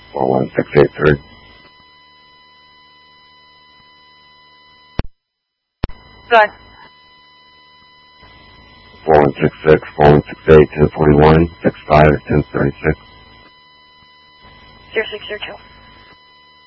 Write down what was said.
41683. Good. 4166, 4168, 1041, 65, 1036. 0602.